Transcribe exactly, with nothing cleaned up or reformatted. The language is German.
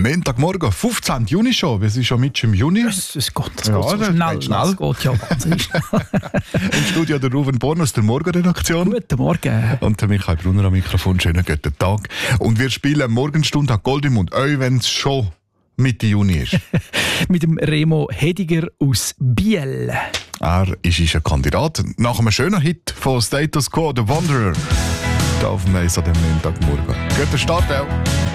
Montagmorgen, fünfzehnten Juni schon. Wir sind schon mit im Juni. Es, es geht, es Ja, geht so das schnell. geht schnell. Es geht ja wahnsinnig schnell. Im Studio der Ruben Born aus der Morgenredaktion. Guten Morgen. Und der Michael Brunner am Mikrofon. Schönen guten Tag. Und wir spielen Morgenstunde an Gold im Mund. Auch wenn es schon Mitte Juni ist. Mit dem Remo Hediger aus Biel. Er ist, ist ein Kandidat. Nach einem schönen Hit von Status Quo, The Wanderer. Da auf dem Eis an dem Montagmorgen. Guten Start auch.